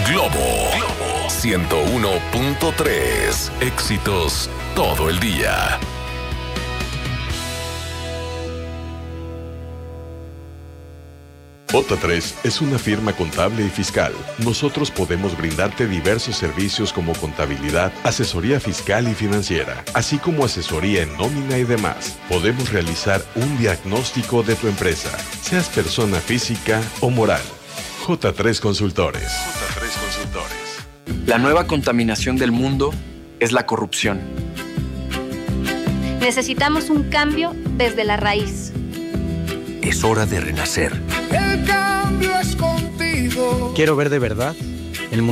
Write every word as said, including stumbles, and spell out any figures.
Globo ciento uno punto tres. Éxitos todo el día. J tres es una firma contable y fiscal. Nosotros podemos brindarte diversos servicios como contabilidad, asesoría fiscal y financiera, así como asesoría en nómina y demás. Podemos realizar un diagnóstico de tu empresa, seas persona física o moral. J tres Consultores. J tres Consultores. La nueva contaminación del mundo es la corrupción. Necesitamos un cambio desde la raíz. Es hora de renacer. El cambio es contigo. Quiero ver de verdad